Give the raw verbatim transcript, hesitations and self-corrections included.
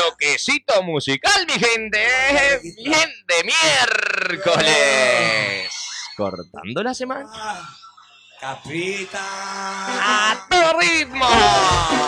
bloquecito musical, mi gente. Bien de miércoles. Cortando la semana. Capita. A todo ritmo.